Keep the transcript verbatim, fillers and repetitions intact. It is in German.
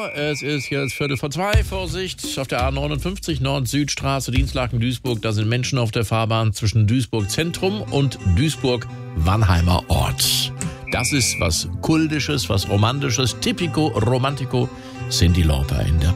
es ist jetzt Viertel vor zwei. Vorsicht, auf der A neunundfünfzig Nord-Süd-Straße, Dienstlaken-Duisburg. Da sind Menschen auf der Fahrbahn zwischen Duisburg-Zentrum und Duisburg-Wannheimer Ort. Das ist was Kultisches, was Romantisches. Typico Romantico, Cyndi Lauper in der